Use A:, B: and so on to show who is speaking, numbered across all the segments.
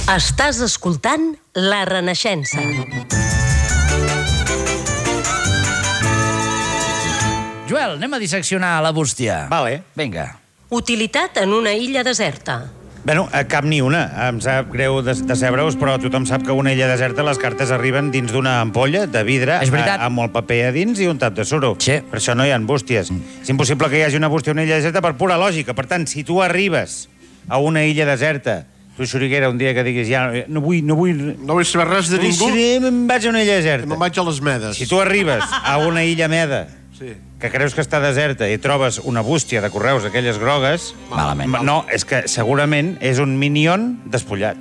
A: Estàs escoltant La Renaixença.
B: Joel, anem a disseccionar la bústia.
C: Vale.
B: Vinga.
A: Utilitat en una illa deserta.
C: Bueno, cap ni una. Em sap greu decebre-us, però tothom sap que a una illa deserta les cartes arriben dins d'una ampolla de vidre amb molt paper a dins i un tap de suro.
B: Sí.
C: Per això no hi ha bústies. És impossible que hi hagi una bústia a una illa deserta per pura lògica. Per tant, si tu arribes a una illa deserta, tu, Xuriguera, un dia que diguis ja no vull
D: saber res de ningú,
C: me'n vaig a una illa deserta.
D: me'n vaig a les Medes.
C: Si tu arribes a una illa meda que creus que està deserta i trobes una bústia de correus d'aquelles grogues...
B: Malament.
C: No, és que segurament és un minion despullat.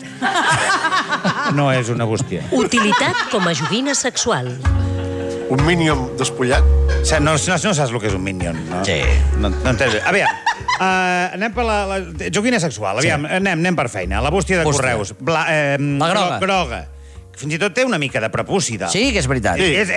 C: No és una bústia.
A: Utilitat com a joguina sexual.
D: Un minion despullat?
C: No saps el que és un minion, no?
B: Sí.
C: No entens bé. Aviam, anem per la joguina sexual. Aviam, anem per feina. La bústia de correus.
B: La groga.
C: Groga. Fins i tot té una mica de prepuci.
B: Sí, que és veritat.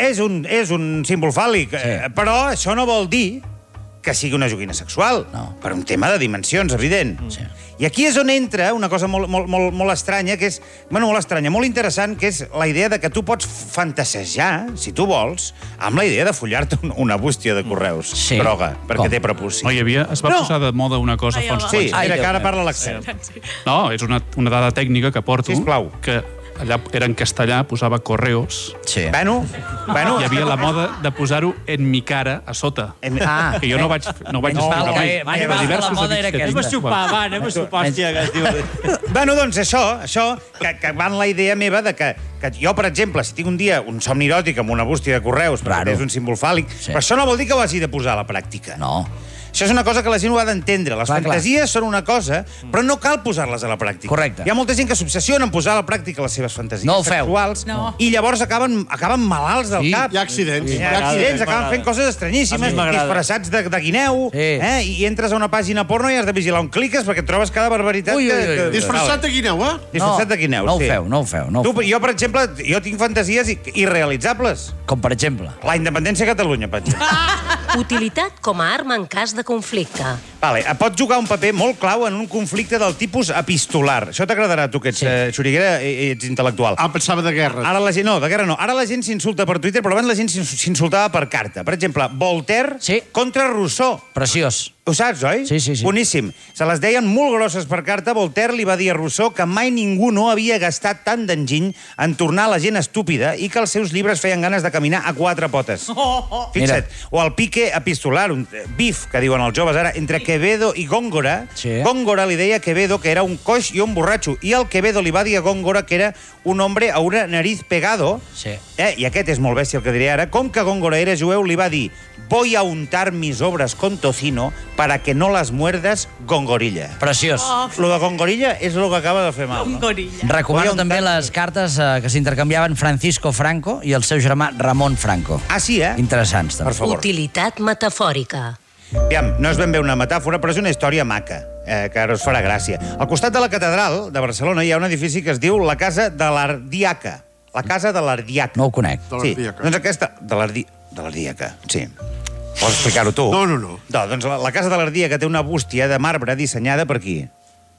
C: És un símbol fàl·lic, però això no vol dir que sigui una joguina sexual.
B: No.
C: Per un tema de dimensions, evident.
B: Sí.
C: I aquí és on entra una cosa molt estranya, que és... Bueno, molt estranya, molt interessant, que és la idea de que tu pots fantasejar, si tu vols, amb la idea de follar-te una bústia de correus groga, perquè té prepuci.
E: No, es va posar de moda una cosa fa uns
C: Sí,
E: quants anys.
C: era que ara parla l'accent.
E: No, és una dada tècnica que porto.
C: Sisplau.
E: Que allà era en castellà, posava correos.
B: Sí.
C: Bueno.
E: Hi havia la moda de posar-ho en mi cara, a sota. Que jo no vaig escriure mai.
B: La moda era aquesta.
F: Anem a sopar, hòstia, que es diu...
C: Bueno, doncs això, que va en la idea meva de que jo, per exemple, si tinc un dia un somni eròtic amb una bústia de correus, perquè és un símbol fàl·lic, però això no vol dir que ho hagi de posar a la pràctica.
B: No.
C: Això és una cosa que la gent ho ha d'entendre. Les fantasies són una cosa, però no cal posar-les a la pràctica.
B: Correcte.
C: Hi ha molta gent que s'obsessiona en posar a la pràctica les seves fantasies sexuals i llavors acaben malalts del cap.
D: Hi ha accidents.
C: Hi ha accidents, acaben fent coses estranyíssimes, disfressats de guineu, i entres a una pàgina porno i has de vigilar on cliques perquè et trobes cada barbaritat.
D: Disfressat de guineu, eh?
C: Disfressat de guineu, sí.
B: No ho feu.
C: Jo, per exemple, tinc fantasies irrealitzables.
B: Com, per exemple?
C: La independència de Catalunya, per exemple.
A: Utilitat com a arma en cas de conflicte.
C: Vale, pot jugar un paper molt clau en un conflicte del tipus epistolar. Això t'agradarà, tu, que ets Xuriguera i ets intel·lectual.
D: Pensava de guerra.
C: Ara la gent, no, de guerra no. Ara la gent s'insulta per Twitter, però abans la gent s'insultava per carta. Per exemple, Voltaire contra Rousseau.
B: Preciós.
C: Ho saps, oi?
B: Sí.
C: Boníssim. Se les deien molt grosses per carta. Voltaire li va dir a Rousseau que mai ningú no havia gastat tant d'enginy en tornar la gent estúpida i que els seus llibres feien ganes de caminar a quatre potes. Fixa't. O el pique epistolar, un bif, que diuen els joves ara, entre Quevedo i Góngora. Góngora li deia a Quevedo que era un coix i un borratxo, i el Quevedo li va dir a Góngora que era un hombre a una nariz pegado. I aquest és molt bèstia el que diré ara. Com que Góngora era jueu, li va dir: voy a untar mis obras con tocino para que no las muerdas, Gongorilla.
B: Preciós.
C: Lo de Gongorilla és el que acaba de fer mal.
B: Recomano també les cartes que s'intercanviaven Francisco Franco i el seu germà Ramon Franco.
C: Ah, sí, eh?
B: Interessants, també.
C: Per favor.
A: Utilitat metafòrica.
C: Aviam, no és ben bé una metàfora, però és una història maca, que ara us farà gràcia. Al costat de la catedral de Barcelona hi ha un edifici que es diu la Casa de l'Ardiaca. La Casa de l'Ardiaca.
B: No ho conec.
C: Sí, doncs aquesta... De l'Ardiaca, sí. Vols explicar-ho tu?
D: No.
C: Doncs la Casa de l'Ardiaca té una bústia de marbre dissenyada per qui?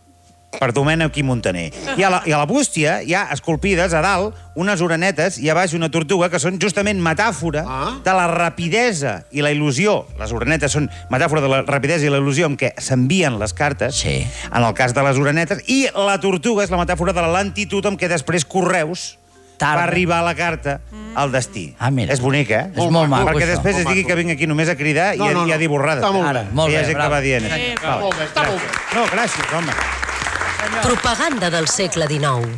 C: Per Domènec i Montaner. I a la bústia hi ha esculpides a dalt unes orenetes i a baix una tortuga que són justament metàfora de la rapidesa i la il·lusió. Les orenetes són metàfora de la rapidesa i la il·lusió amb què s'envien les cartes, en el cas de les orenetes, i la tortuga és la metàfora de la lentitud amb què després correus va arribar la carta al destí. És bonic, eh?
B: És molt maco,
C: perquè després es digui que vinc aquí només a cridar i a dir borrades.
D: Està molt bé.
B: Molt bé,
C: hi ha gent que va dient.
D: Està molt bé.
C: No, gràcies, home.
A: Propaganda del segle XIX.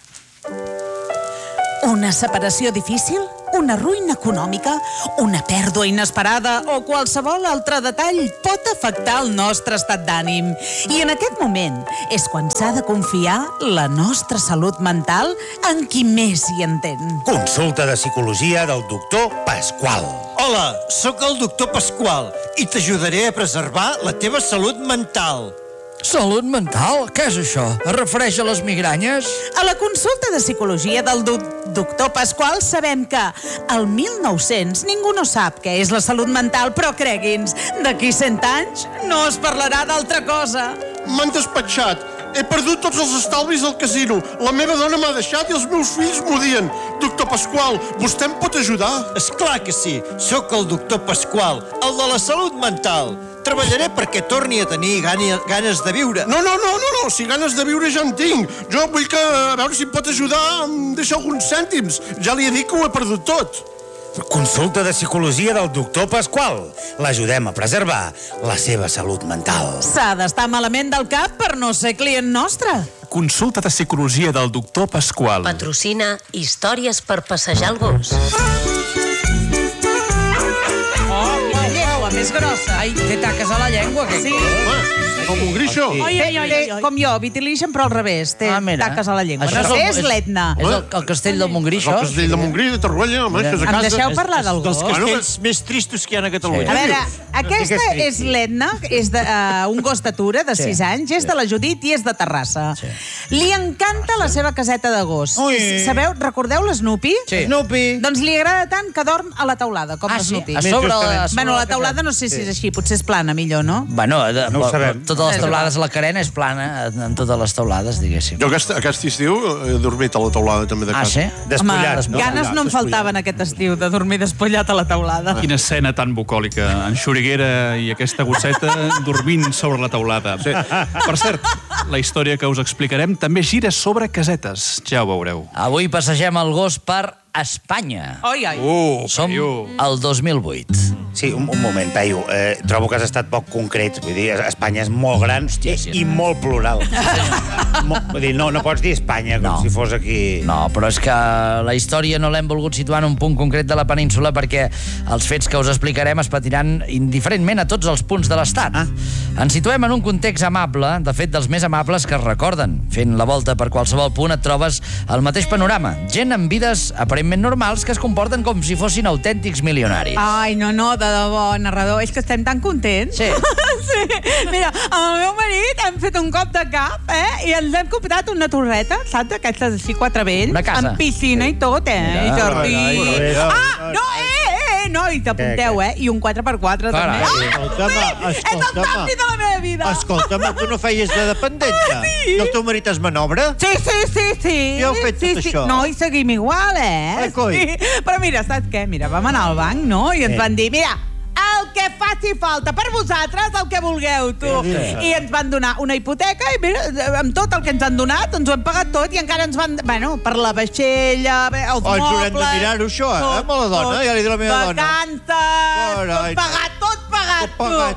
G: Una separació difícil? Una ruïna econòmica? Una pèrdua inesperada? O qualsevol altre detall pot afectar el nostre estat d'ànim. I en aquest moment és quan s'ha de confiar la nostra salut mental en qui més hi entén.
C: Consulta de psicologia del doctor Pasqual.
F: Hola, sóc el doctor Pasqual i t'ajudaré a preservar la teva salut mental.
B: Salut mental? Què és això? Es refereix a les migranyes?
G: A la consulta de psicologia del doctor Pasqual sabem que al 1900 ningú no sap què és la salut mental, però cregui'ns, d'aquí 100 anys no es parlarà d'altra cosa.
D: M'han despatxat. he perdut tots els estalvis al casino. La meva dona m'ha deixat i els meus fills m'odien. Doctor Pasqual, vostè em pot ajudar?
F: Esclar que sí. Sóc el doctor Pasqual, el de la salut mental. Treballaré perquè torni a tenir ganes de viure.
D: No, si ganes de viure ja en tinc. Jo vull que, a veure si em pot ajudar, em deixa alguns cèntims. Ja li he dit que ho he perdut tot.
C: Consulta de psicologia del doctor Pasqual. L'ajudem a preservar la seva salut mental.
G: S'ha d'estar malament del cap per no ser client nostre.
E: Consulta de psicologia del doctor Pasqual.
A: Patrocina Històries per passejar el gos.
G: La llengua més grossa.
B: Ai, té taques a la llengua, que...
G: Sí.
D: Com un grixo.
G: Com jo, vitiligen, però al revés. Té taques a la llengua.
B: Això
G: No sé, és l'Etna.
B: És el castell del Montgrí,
D: El
B: això?
D: castell de Montgrí, de Torroella, home, que és a
G: Em
D: casa.
G: deixeu parlar del
F: Dels
G: gos?
F: castells més tristos que hi ha a Catalunya.
G: A veure, aquesta és l'Etna, és un gos d'atura de 6 anys, és de la Judit i és de Terrassa. Li encanta la seva caseta de gos. Sabeu, recordeu l'Snoopy?
B: Sí.
C: Snoopy.
G: Doncs li agrada tant que dorm a la taulada, com l'Snoopy.
B: A sobre
G: Bueno, la taulada no sé si és així, potser és plana, millor, no?
B: Bueno,
C: No ho sabem.
B: totes les teulades, la carena és plana en totes les teulades, diguéssim.
D: Jo aquest estiu he dormit a la taulada també de
B: Ah,
D: casa.
B: sí?
C: Despullat.
G: Home, ganes no em faltaven aquest estiu de dormir despullat a la taulada.
E: Quina escena tan bucòlica. En Xuriguera i aquesta gosseta dormint sobre la teulada. Sí. Per cert, la història que us explicarem també gira sobre casetes. Ja ho veureu.
B: Avui passegem el gos per Espanya.
G: Oi, oi.
B: Som al 2008.
C: Sí, un moment, Peyu. Trobo que has estat poc concret. Vull dir, Espanya és molt gran i molt plural. Vull dir, no pots dir Espanya com si fos aquí...
B: No, però és que la història no l'hem volgut situar en un punt concret de la península perquè els fets que us explicarem es patiran indiferentment a tots els punts de l'estat. Ens situem en un context amable, de fet dels més amables que es recorden. Fent la volta per qualsevol punt et trobes el mateix panorama. Gent amb vides aparentment normals que es comporten com si fossin autèntics milionaris.
G: Ai, no, de debò, narrador, és que estem tan contents.
B: Sí.
G: Sí. Mira, amb el meu marit hem fet un cop de cap, i ens hem comprat una torreta, saps? Aquestes així, 4 vells.
B: Una casa.
G: Amb piscina i tot, I jardí. No, i t'apunteu, I un 4x4 també. És el canvi de la meva vida.
F: Escolta'm, tu no feies de dependenta?
G: Sí.
F: I el teu marit és manobre?
G: Sí.
F: I heu fet tot això?
G: No, i seguim igual,
F: Ai, coi.
G: Sí. Però mira, saps què? Mira, vam anar al banc, no? I ens van dir, mira, el que faci falta per vosaltres, el que vulgueu, tu. I ens van donar una hipoteca i mira, amb tot el que ens han donat, ens ho hem pagat tot i encara ens van... Bueno, per la vaixella, els mobles...
F: Ens haurem de mirar-ho, això, amb la dona, ja li dic la meva dona.
G: Vacances, tot pagat,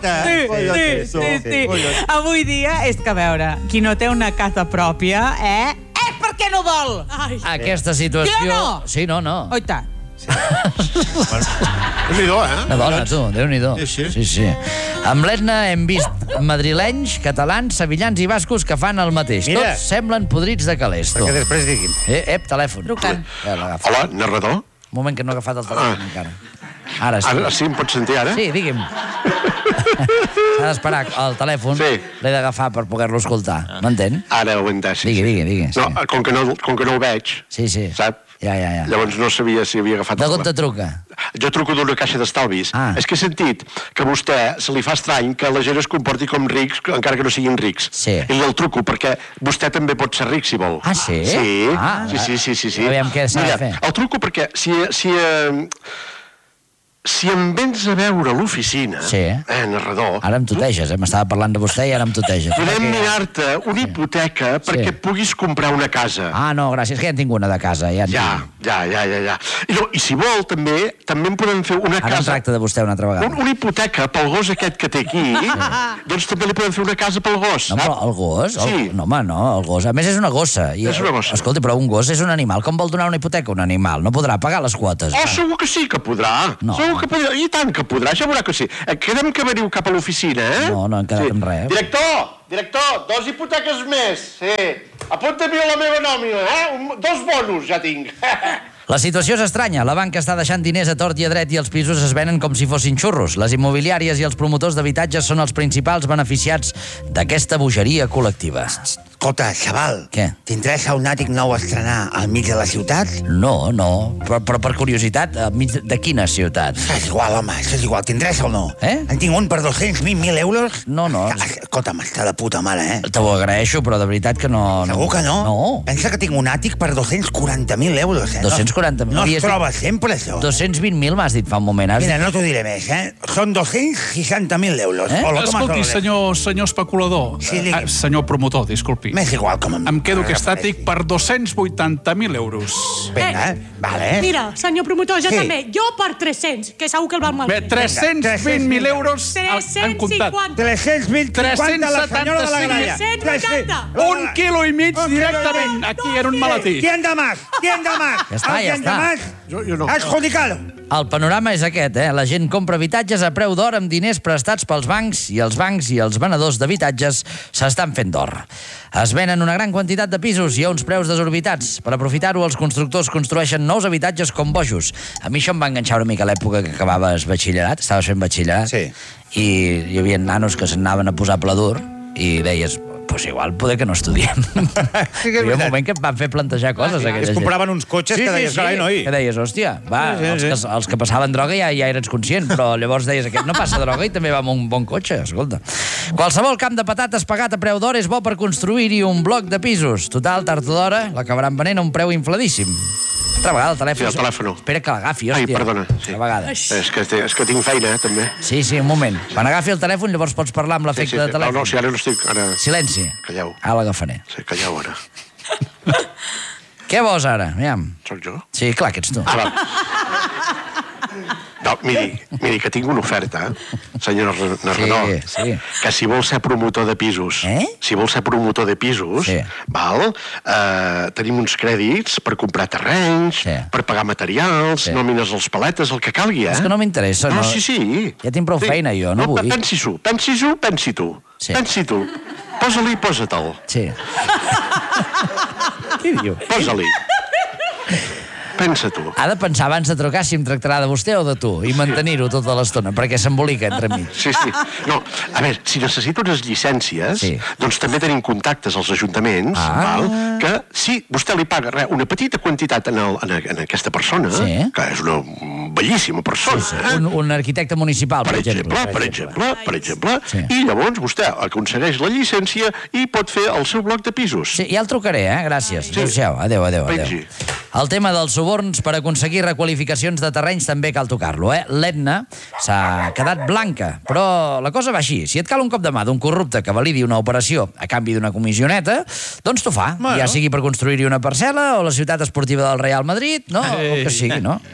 G: tu. Sí. Avui dia és que, a veure, qui no té una casa pròpia, és perquè no vol.
B: Aquesta situació...
G: Sí o no?
B: Sí, no.
G: Oi tant.
D: Déu-n'hi-do,
B: Una dona, tu, Déu-n'hi-do. Sí. Amb l'Etna hem vist madrilenys, catalans, sevillans i bascos que fan el mateix.
C: Mira.
B: Tots semblen podrits de calés.
C: Perquè després diguin.
B: Telèfon.
G: Trucant.
B: Ja l'agafa.
D: Hola, narrador?
B: Un moment que no ha agafat el telèfon encara. Ara sí.
D: Ara sí em pots sentir, ara?
B: Sí, digui'm. S'ha d'esperar el telèfon.
D: Sí.
B: L'he d'agafar per poder-lo escoltar. M'entén?
D: Ara ho he entès.
B: Digui.
D: No, com que no ho veig,
B: Sí.
D: sap?
B: Ja.
D: Llavors no sabia si havia agafat...
B: De on te truca?
D: Jo truco d'una caixa d'estalvis. És que he sentit que a vostè se li fa estrany que la gent es comporti com rics, encara que no siguin rics.
B: Sí.
D: I el truco perquè vostè també pot ser ric, si vol.
B: Ah, sí?
D: Sí.
B: Aviam què s'ha de fer.
D: El truco perquè si em vens a veure a l'oficina, narrador...
B: Ara em tuteges, m'estava parlant de vostè i ara em tuteges.
D: Podem mirar-te una hipoteca perquè puguis comprar una casa.
B: Ah, no, gràcies, que ja en tinc una de casa. Ja.
D: I si vol, també en podem fer una casa...
B: Ara em tracta de vostè una altra vegada.
D: Una hipoteca pel gos aquest que té aquí, doncs també li podem fer una casa pel gos,
B: No, però el gos?
D: Sí.
B: No, home, no, el gos. A més, és una gossa.
D: És una gossa.
B: Escolti, però un gos és un animal. Com vol donar una hipoteca a un animal? No podrà pagar les quotes.
D: Oh, segur que sí que podrà.
B: No.
D: Segur que podrà. I tant que podrà, ja veurà que sí. Quedem que veniu cap a l'oficina,
B: No hem quedat en res.
D: Director, 2 hipoteques més. Sí. Apunta-m'hi a la meva nòmina, 2 bonus ja tinc.
B: La situació és estranya. La banca està deixant diners a tort i a dret i els pisos es venen com si fossin xurros. Les immobiliàries i els promotors d'habitatges són els principals beneficiats d'aquesta bogeria col·lectiva.
H: Escolta, xaval,
B: Què?
H: t'interessa un àtic nou a estrenar al mig de la ciutat?
B: No, però per curiositat, al mig de quina ciutat?
H: És igual, home, és igual, t'interessa o no? En tinc un per 220.000 euros?
B: No.
H: Escolta'm, està de puta mare,
B: Te ho agraeixo, però de veritat que no...
H: Segur que no?
B: No.
H: Pensa que tinc un àtic per 240.000 euros,
B: 240.000?
H: No es troba sempre, això.
B: 220.000 m'has dit fa un moment.
H: Mira, no t'ho diré més, Són 260.000 euros.
E: Escolti, senyor especulador, senyor promotor, disculpi.
H: M'és igual com
E: em quedo aquest àtic per 280.000 euros.
H: Vinga, vale.
I: Mira, senyor promotor, jo també. Jo per 300, que segur que el val mal.
E: Bé, 320.000 euros han comptat.
H: 350 la senyora de la gralla.
I: 380.
E: 1,5 quilos directament aquí en un maletí.
H: ¿Quién da más? ¿Quién da más?
B: Ja està.
H: Jo no. Adjudicado.
B: El panorama és aquest, La gent compra habitatges a preu d'or amb diners prestats pels bancs i els bancs i els venedors d'habitatges s'estan fent d'or. Es venen una gran quantitat de pisos i a uns preus desorbitats. Per aprofitar-ho, els constructors construeixen nous habitatges com bojos. A mi això em va enganxar una mica a l'època que acabaves batxillerat, estaves fent batxillerat, i hi havia nanos que s'anaven a posar pladur i deies... Pues igual poder que no estudiem. Hi havia un moment que em van fer plantejar coses.
C: Es compraven uns cotxes que deies, carai, noi.
B: Que deies, hòstia, els que passaven droga ja eres conscient, però llavors deies, aquest no passa droga i també va amb un bon cotxe, escolta. Qualsevol camp de patates pagat a preu d'or és bo per construir-hi un bloc de pisos. Total, tard o d'hora, l'acabaran venent a un preu infladíssim. Altra vegada, el telèfon...
J: Sí, el telèfon.
B: Espera que l'agafi, hòstia.
J: Ai, perdona. Sí.
B: Altra vegada.
J: És que tinc feina, també.
B: Sí, un moment. Quan agafi el telèfon, llavors pots parlar amb l'efecte de telèfon.
J: No, si ara no estic... Ara...
B: Silenci.
J: Calleu.
B: Ara l'agafaré.
J: Sí, calleu, ara.
B: Què vols, ara? Aviam.
J: Soc jo?
B: Sí, clar que ets tu.
J: Va. No, miri, que tinc una oferta, senyor narrador, que si vol ser promotor de pisos, val, tenim uns crèdits per comprar terrenys, per pagar materials, nòmines als paletes, el que calgui,
B: És que no m'interessa, no?
J: Sí.
B: Ja tinc prou feina, jo, no vull.
J: Pensi-s'ho, pensi-t'ho. Posa-li i posa-te'l.
B: Sí. Què diu?
J: Posa-li. Pensa tu.
B: Ha de pensar abans de trucar si em tractarà de vostè o de tu i mantenir-ho tota l'estona, perquè s'embolica entre mi.
J: Sí. No, a veure, si necessita unes llicències, doncs també tenim contactes als ajuntaments, val, que si vostè li paga una petita quantitat en aquesta persona, que és una bellíssima persona...
B: Un arquitecte municipal, per exemple.
J: Per exemple, i llavors vostè aconsegueix la llicència i pot fer el seu bloc de pisos.
B: Sí, ja el trucaré, gràcies. Adéu. El tema dels suborns per aconseguir requalificacions de terrenys també cal tocar-lo, L'Etna s'ha quedat blanca, però la cosa va així. Si et cal un cop de mà d'un corrupte que validi una operació a canvi d'una comissioneta, doncs t'ho fa. Ja sigui per construir-hi una parcel·la o la ciutat esportiva del Real Madrid, no? O que sigui, no?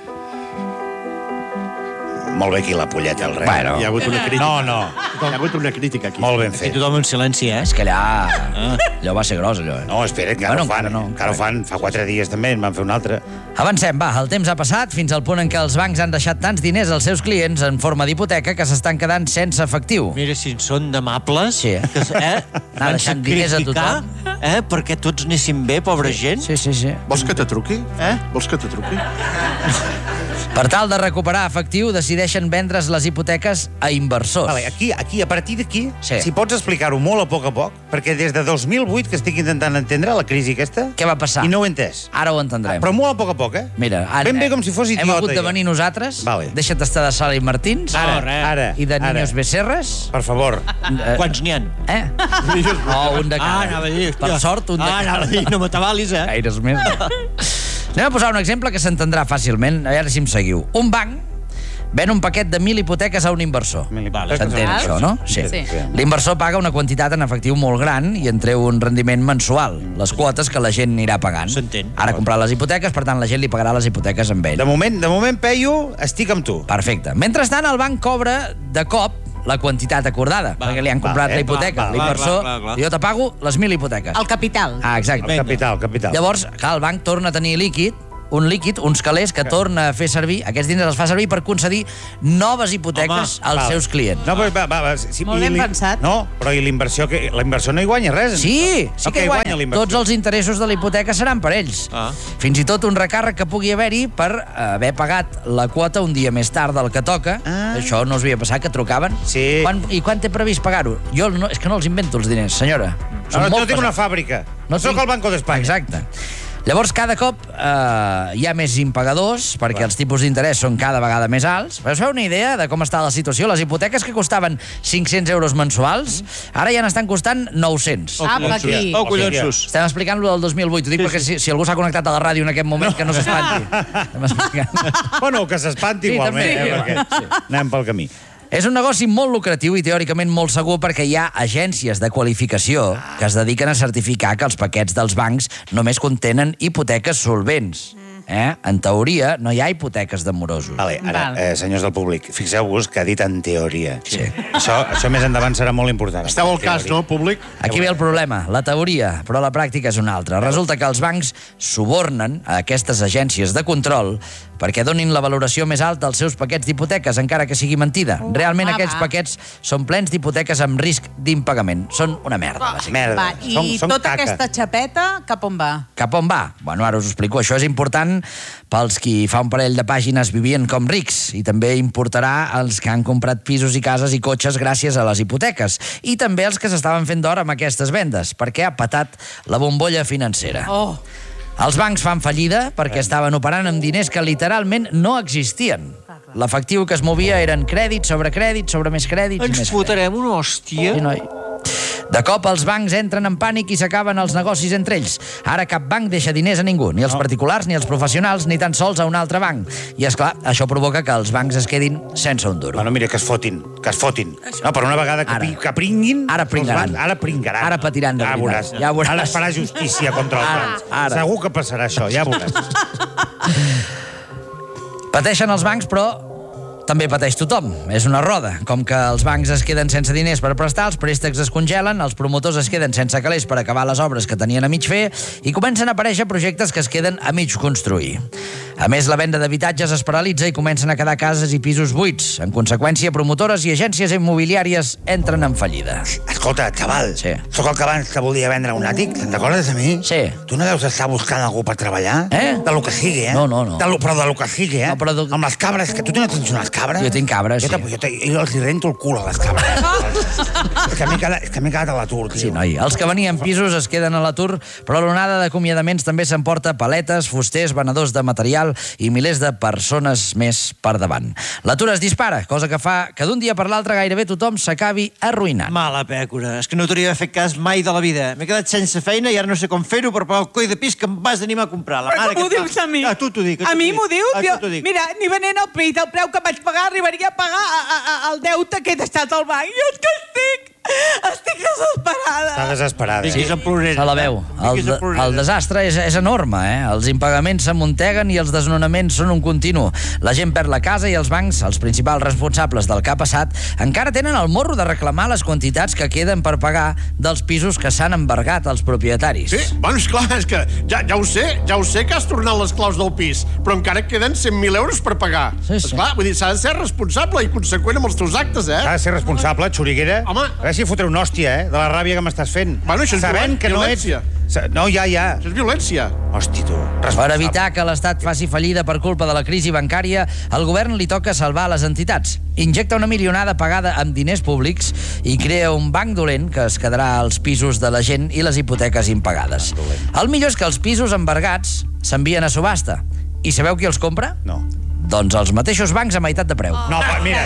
C: Molt bé aquí la polleta, el rei.
F: Bueno. Hi ha hagut una crítica.
C: No.
F: Hi ha hagut una crítica aquí.
C: Molt ben fet.
F: Aquí tothom en silenci,
B: És que allò va ser gros, allò.
C: No, espera, encara ho fan. Fa 4 dies també en van fer un altre.
B: Avancem, el temps ha passat fins al punt en què els bancs han deixat tants diners als seus clients en forma d'hipoteca que s'estan quedant sense efectiu.
F: Mira, si en són d'amables,
B: anar deixant diners a tothom.
F: Perquè tots anéssim bé, pobra gent.
B: Sí.
J: Vols que te truqui? Vols que te truqui?
B: Per tal de recuperar efectiu, decideixen vendre's les hipoteques a inversors.
C: Vale, aquí, a partir d'aquí, si pots explicar-ho molt a poc, perquè des de 2008 que estic intentant entendre la crisi aquesta...
B: Què va passar?
C: I no ho he entès.
B: Ara ho entendrem.
C: Però molt a poc,
B: Mira,
C: ben bé com si fos idiota.
B: Hem hagut de venir nosaltres. Deixa't estar de Sala i Martins.
C: Ara.
B: I de Niños Becerres.
C: Per favor.
F: Quants n'hi ha?
B: Un de cada. Per sort, un de cada.
F: Anava a dir, no m'atabalis,
B: Gaires més. Anem a posar un exemple que s'entendrà fàcilment, a veure si em seguiu. Un banc ven un paquet de 1.000 hipoteques a un inversor. S'entén això, no? Sí. L'inversor paga una quantitat en efectiu molt gran i en treu un rendiment mensual, les quotes que la gent anirà pagant.
F: S'entén.
B: Ara ha comprat les hipoteques, per tant la gent li pagarà les hipoteques amb ell.
C: De moment, Peyu, estic amb tu.
B: Perfecte. Mentrestant, el banc cobra de cop la quantitat acordada, perquè li han comprat la hipoteca. L'inversor, jo te pago les 1.000 hipoteques.
G: El capital.
B: Exacte.
C: El capital.
B: Llavors, el banc torna a tenir líquid un líquid, uns calés, que torna a fer servir, aquests diners els fa servir per concedir noves hipoteques als seus clients.
C: No, però, sí,
G: Molt ben pensat.
C: No, però i l'inversió no hi guanya res?
B: Sí que hi guanya. Tots els interessos de la hipoteca seran per ells. Fins i tot un recàrrec que pugui haver-hi per haver pagat la quota un dia més tard del que toca. Això no us havia passat, que trucaven?
C: Sí.
B: I quan té previst pagar-ho? Jo és que no els invento els diners, senyora.
C: No tinc una fàbrica. No soc el Banco d'Espanya.
B: Exacte. Llavors, cada cop hi ha més impagadors, perquè els tipus d'interès són cada vegada més alts. Us feu una idea de com està la situació? Les hipoteques que costaven 500 euros mensuals, ara ja n'estan costant 900.
G: Aquí.
E: Collonsos.
B: Estem explicant-lo del 2008. Ho dic perquè si algú s'ha connectat a la ràdio en aquest moment, que no s'espanti.
C: Bueno, que s'espanti igualment, perquè anem pel camí.
B: És un negoci molt lucratiu i teòricament molt segur perquè hi ha agències de qualificació que es dediquen a certificar que els paquets dels bancs només contenen hipoteques solvents. En teoria, no hi ha hipoteques de morosos.
C: Vale, ara, senyors del públic, fixeu-vos que ha dit en teoria. Sí. Això més endavant serà molt important.
D: Esteu al cas, no, públic?
B: Aquí ve el problema, la teoria, però la pràctica és una altra. Resulta que els bancs subornen a aquestes agències de control perquè donin la valoració més alta als seus paquets d'hipoteques, encara que sigui mentida. Realment aquests paquets són plens d'hipoteques amb risc d'impagament. Són una merda.
C: Merda.
G: I tota aquesta xapeta, cap on va?
B: Cap on va? Bueno, ara us ho explico. Això és important pels qui fa un parell de pàgines vivien com rics i també importarà als que han comprat pisos i cases i cotxes gràcies a les hipoteques i també els que s'estaven fent d'or amb aquestes vendes perquè ha patat la bombolla financera. Els bancs fan fallida perquè estaven operant amb diners que literalment no existien. L'efectiu que es movia eren crèdits sobre més crèdits i més
F: Ens fotrem una hòstia.
B: Sí, noi. De cop els bancs entren en pànic i s'acaben els negocis entre ells. Ara cap banc deixa diners a ningú, ni els particulars, ni els professionals, ni tan sols a un altre banc. I, esclar, això provoca que els bancs es quedin sense un duro.
C: Bueno, mira, que es fotin. No, per una vegada que pringuin...
B: Ara pringaran.
C: Ara pringaran.
B: Ara patiran de veritat. Ja veuràs.
C: Ara es farà justícia contra els bancs. Segur que passarà això, ja veuràs.
B: Pateixen els bancs, però també pateix tothom. És una roda. Com que els bancs es queden sense diners per prestar, els préstecs es congelen, els promotors es queden sense calés per acabar les obres que tenien a mig fer i comencen a aparèixer projectes que es queden a mig construir. A més, la venda d'habitatges es paralitza i comencen a quedar cases i pisos buits. En conseqüència, promotores i agències immobiliàries entren en fallida.
H: Escolta, xaval, sóc el que abans te volia vendre un àtic, te'n recordes de mi?
B: Sí.
H: Tu no deus estar buscant algú per treballar? De lo que sigui,
B: No.
H: Però de lo que sigui,
B: No, però
H: Amb les cabres, que tu no tens unes cabres?
B: Jo tinc cabres, sí.
H: Jo els rento el cul a les cabres. És que m'he quedat a l'atur, tio.
B: Sí, noi. Els que venien pisos es queden a l'atur, però l'onada d'acomiadaments també s'emporta paletes, fusters, venedors de material i milers de persones més per davant. L'atur es dispara, cosa que fa que d'un dia per l'altre gairebé tothom s'acabi arruïnant.
F: Mala pècora, és que no t'hauria fet cas mai de la vida. M'he quedat sense feina i ara no sé com fer-ho per pagar el coi de pis que em vas animar a comprar.
G: Però com m'ho dius a mi?
F: A tu t'ho dic.
G: A mi m'ho dius? Mira, ni venent el pis, el preu que vaig pagar arribaria a pagar el deute que he deixat al banc. I és que estic desesperada.
C: Està desesperada.
B: Sí, se la veu. El desastre és enorme, Els impagaments s'amunteguen i els desnonaments són un continu. La gent perd la casa i els bancs, els principals responsables del que ha passat, encara tenen el morro de reclamar les quantitats que queden per pagar dels pisos que s'han embargat als propietaris.
D: Sí, bueno, esclar, és que ja ho sé que has tornat les claus del pis, però encara queden 100.000 euros per pagar.
B: Sí.
D: Esclar, vull dir, s'ha de ser responsable i conseqüent amb els teus actes,
C: S'ha de ser responsable, xuriguera.
D: Home.
C: A veure si fotré una hòstia, de la ràbia que m'estàs fent.
D: Bueno, això és violència.
C: No, ja.
D: Això és violència.
C: Hosti, tu.
B: Per evitar que l'Estat faci fallida per culpa de la crisi bancària, al govern li toca salvar les entitats. Injecta una milionada pagada amb diners públics i crea un banc dolent que es quedarà als pisos de la gent i les hipoteques impagades. El millor és que els pisos embargats s'envien a subhasta. I sabeu qui els compra?
C: No.
B: Doncs els mateixos bancs a meitat de preu.
C: No, mira.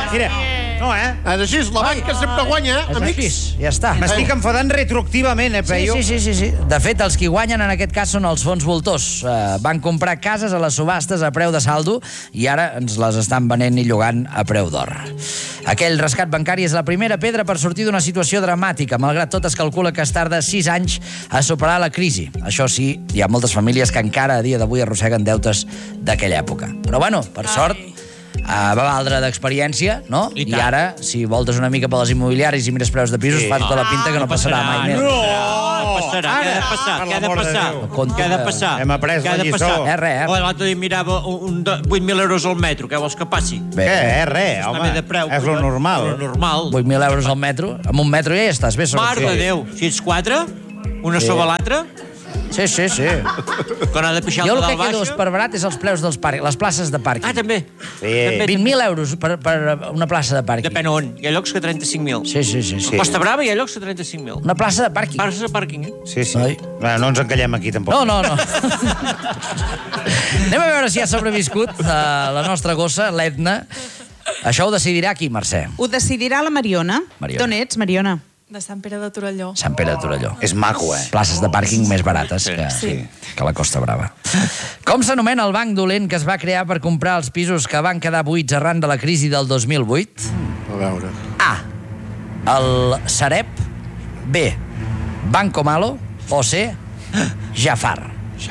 C: No,
D: És així, la banca sempre guanya, amics.
B: Ja està.
C: M'estic enfadant retroactivament, Peyu?
B: Sí. De fet, els qui guanyen en aquest cas són els fons voltors. Van comprar cases a les subhastes a preu de saldo i ara ens les estan venent i llogant a preu d'or. Aquell rescat bancari és la primera pedra per sortir d'una situació dramàtica. Malgrat tot, es calcula que es tarda 6 anys a superar la crisi. Això sí, hi ha moltes famílies que encara a dia d'avui arrosseguen deutes d'aquella època. Però bueno, per sort, va valdre d'experiència, no? I ara, si voltes una mica per les immobiliàries i mires preus de pisos, fas tota la pinta que no passarà mai més.
D: No!
F: serà? Què ha de passar? Què ha de passar?
C: Hem après la lliçó.
B: Res.
F: L'altre dia mirava 8.000 euros al metro. Què vols que passi?
C: Què? Res, home. És lo normal.
B: 8.000 euros al metro? Amb un metro ja estàs bé.
F: Mare de Déu. Si ets 4, una sobre l'altra...
B: Sí.
F: Quan ha de pixar
B: jo
F: el
B: el que
F: pedal
B: quedo
F: baixa...
B: esperbarat és els preus dels parcs, les places de pàrquing.
F: Ah, també.
B: 20.000 euros per una plaça de pàrquing.
F: Depèn on. Hi ha llocs que 35.000.
B: Sí.
F: A Costa Brava hi ha llocs que 35.000.
B: Una plaça de pàrquing.
F: Plaça de pàrquing, eh?
C: Sí. No ens encallem aquí, tampoc.
B: No. Anem a veure si ha sobreviscut la nostra gossa, l'Edna. Això ho decidirà qui, Mercè?
G: Ho decidirà la Mariona. D'on ets, Mariona?
K: De Sant Pere de Torelló.
B: Sant Pere de Torelló.
C: És maco, eh?
B: Places de pàrquing més barates que la Costa Brava. Com s'anomena el banc dolent que es va crear per comprar els pisos que van quedar buits arran de la crisi del 2008?
D: A veure...
B: A. El Sareb. B. Banco Malo. O C. Jafar.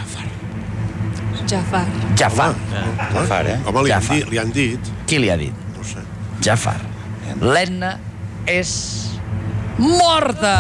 K: Jafar,
D: Home, li han dit.
B: Qui li ha dit?
D: No sé.
B: Jafar. L'Edna és... morta!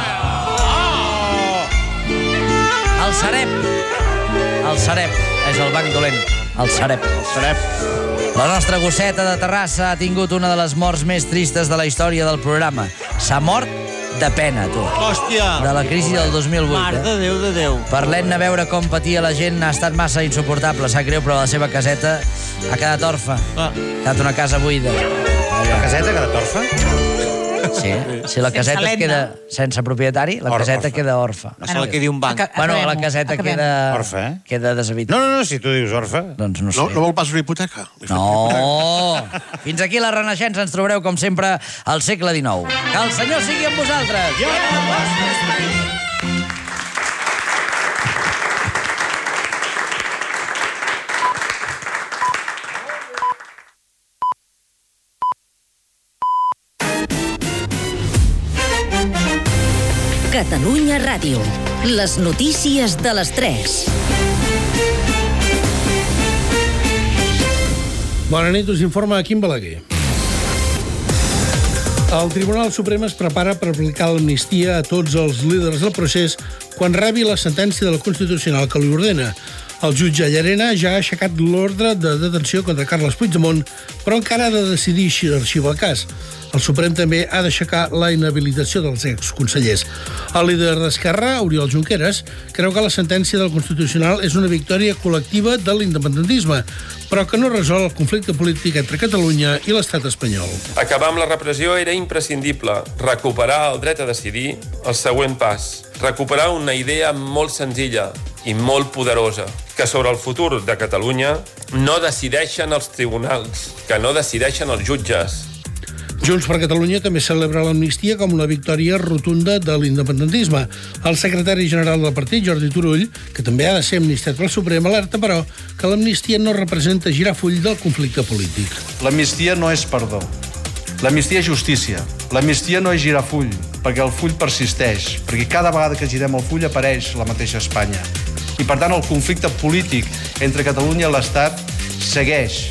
B: El Sareb. El Sareb és el banc dolent. El Sareb. La nostra gosseta de Terrassa ha tingut una de les morts més tristes de la història del programa. S'ha mort de pena, tu.
F: Hòstia!
B: De la crisi del 2008.
F: Mare de Déu.
B: Per l'Edna veure com patia la gent ha estat massa insuportable. Sap greu, però la seva caseta ha quedat orfa. Ha quedat una casa buida.
C: La caseta ha quedat orfa?
B: Sí, si la caseta es queda sense propietari, la caseta queda orfa.
F: No se la quedi un banc.
B: Bueno, la caseta queda...
C: Orfa, eh?
B: Queda deshabitada.
C: No, si tu dius orfa.
B: Doncs no sé.
D: No vol pas una hipoteca?
B: No! Fins aquí la Renaixença. Ens trobareu, com sempre, al segle XIX. Que el Senyor sigui amb vosaltres!
L: Catalunya Ràdio. Les notícies de les 3.
M: Bona nit, us informa Quim Balaguer. El Tribunal Suprem es prepara per aplicar l'amnistia a tots els líders del procés quan rebi la sentència de la Constitucional que li ordena. El jutge Llarena ja ha aixecat l'ordre de detenció contra Carles Puigdemont, però encara ha de decidir si arxiva el cas. El Suprem també ha d'aixecar la inhabilitació dels exconsellers. El líder d'Esquerra, Oriol Junqueras, creu que la sentència del Constitucional és una victòria col·lectiva de l'independentisme, però que no resol el conflicte polític entre Catalunya i l'estat espanyol.
N: Acabar amb la repressió era imprescindible. Recuperar el dret a decidir, el següent pas. Recuperar una idea molt senzilla i molt poderosa, que sobre el futur de Catalunya no decideixen els tribunals, que no decideixen els jutges.
M: Junts per Catalunya també celebra l'amnistia com una victòria rotunda de l'independentisme. El secretari general del partit, Jordi Turull, que també ha de ser amnistiat pel Suprem, alerta, però, que l'amnistia no representa girar full del conflicte polític.
O: L'amnistia no és perdó. L'amnistia és justícia. L'amnistia no és girar full, perquè el full persisteix, perquè cada vegada que girem el full apareix la mateixa Espanya. I, per tant, el conflicte polític entre Catalunya i l'Estat segueix.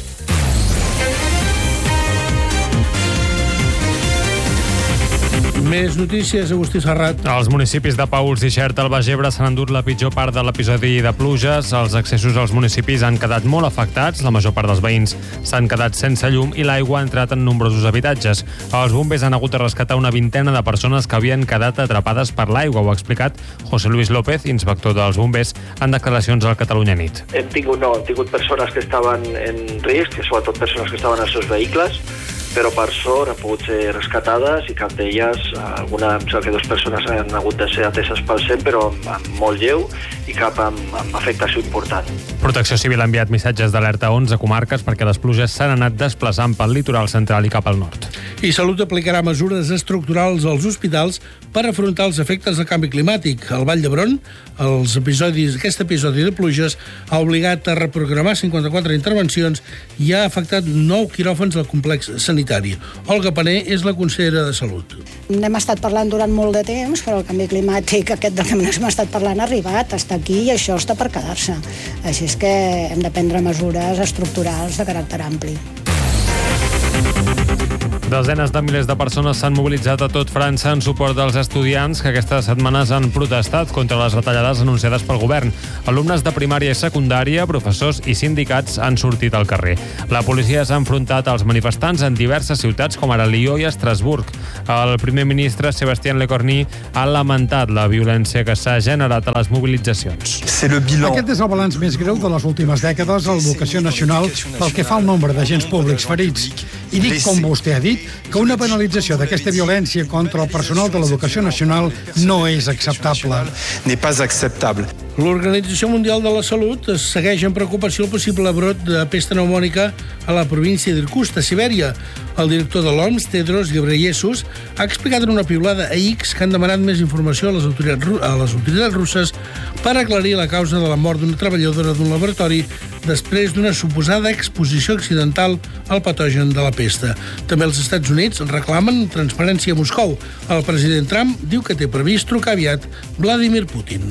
M: Més notícies, Agustí Serrat.
P: Els municipis de Paüls i Xerta al Baix Ebre s'han endut la pitjor part de l'episodi de pluges. Els accessos als municipis han quedat molt afectats. La major part dels veïns s'han quedat sense llum i l'aigua ha entrat en nombrosos habitatges. Els bombers han hagut de rescatar una vintena de persones que havien quedat atrapades per l'aigua. Ho ha explicat José Luis López, inspector dels bombers, en declaracions al Catalunya Nit.
Q: Hem tingut persones que estaven en risc, sobretot persones que estaven als seus vehicles, però per sort han pogut ser rescatades i cap d'elles, em sembla que 2 persones han hagut de ser ateses pel SEM, però amb molt lleu i cap amb afectació important.
P: Protecció Civil ha enviat missatges d'alerta a 11 comarques perquè les pluges s'han anat desplaçant pel litoral central i cap al nord.
M: I Salut aplicarà mesures estructurals als hospitals per afrontar els efectes del canvi climàtic. Al Vall d'Hebron, aquest episodi de pluges ha obligat a reprogramar 54 intervencions i ha afectat 9 quiròfans al complex sanitari. Olga Pané és la consellera de Salut.
R: N'hem estat parlant durant molt de temps, però el canvi climàtic, aquest del que hem estat parlant, ha arribat, està aquí i això està per quedar-se. Així és que hem de prendre mesures estructurals de caràcter ampli.
P: Desenes de milers de persones s'han mobilitzat a tot França en suport dels estudiants que aquestes setmanes han protestat contra les retallades anunciades pel govern. Alumnes de primària i secundària, professors i sindicats han sortit al carrer. La policia s'ha enfrontat als manifestants en diverses ciutats com ara Lió i Estrasburg. El primer ministre, Sébastien Lecornu, ha lamentat la violència que s'ha generat a les mobilitzacions.
S: Aquest és el balanç més greu de les últimes dècades a l'educació nacional pel que fa al nombre d'agents públics ferits. I dic, com vostè ha dit, que una penalització d'aquesta violència contra el personal de l'educació nacional no és acceptable.
M: L'Organització Mundial de la Salut segueix amb preocupació el possible brot de pesta pneumònica a la província d'Irkutsk, a Sibèria. El director de l'OMS, Tedros Ghebreyesus, ha explicat en una piulada a X que han demanat més informació a les autoritats russes per aclarir la causa de la mort d'una treballadora d'un laboratori després d'una suposada exposició accidental al patogen de la pesta. També els Estats Units reclamen transparència a Moscou. El president Trump diu que té previst trucar aviat Vladimir Putin.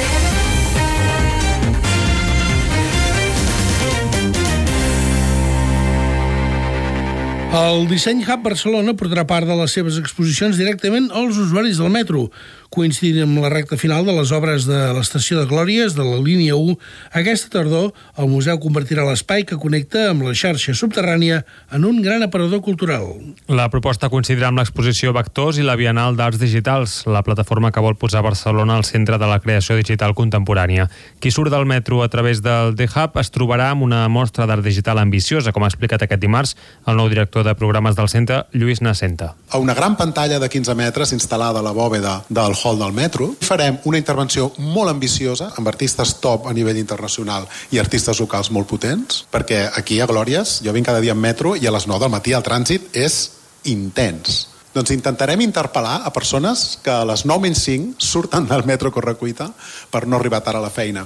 M: El Disseny Hub Barcelona portarà part de les seves exposicions directament als usuaris del metro. Coincidint amb la recta final de les obres de l'estació de Glòries de la línia 1, aquesta tardor el museu convertirà l'espai que connecta amb la xarxa subterrània en un gran aparador cultural.
P: La proposta coincidirà amb l'exposició Vectors i la Bienal d'Arts Digitals, la plataforma que vol posar Barcelona al centre de la creació digital contemporània. Qui surt del metro a través del D-Hub es trobarà amb una mostra d'art digital ambiciosa, com ha explicat aquest dimarts el nou director de programes del centre, Lluís Nascenta.
T: A una gran pantalla de 15 metres instal·lada a la bòveda del hall del metro, farem una intervenció molt ambiciosa amb artistes top a nivell internacional i artistes locals molt potents, perquè aquí a Glòries jo vinc cada dia en metro i a les 9 del matí el trànsit és intens. Doncs intentarem interpel·lar a persones que a les 9:05 surten del metro a correcuita per no arribar tard a la feina.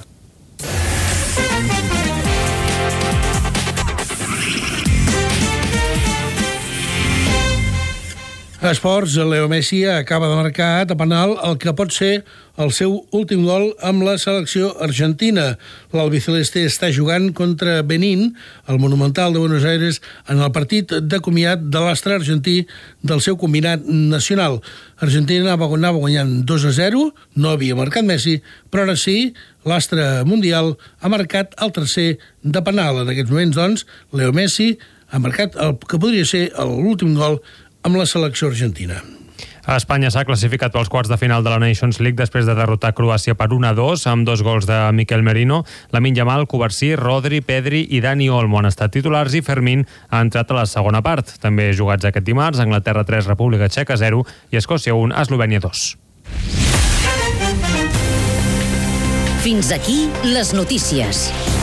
M: A esports, Leo Messi acaba de marcar a penal el que pot ser el seu últim gol amb la selecció argentina. L'albiceleste està jugant contra Benín, el Monumental de Buenos Aires, en el partit de comiat de l'astre argentí del seu combinat nacional. Argentina anava guanyant 2-0, no havia marcat Messi, però ara sí, l'astre mundial ha marcat el tercer de penal. En aquests moments, doncs, Leo Messi ha marcat el que podria ser l'últim gol amb la selecció argentina.
P: Espanya s'ha classificat pels quarts de final de la Nations League després de derrotar Croàcia per 1-2 amb 2 gols de Miquel Merino. Lamine Yamal, Cubarsí, Rodri, Pedri i Dani Olmo han estat titulars i Fermín ha entrat a la segona part. També jugats aquest dimarts, Anglaterra 3, República Txeca 0 i Escòcia 1, Eslovènia 2.
L: Fins aquí les notícies.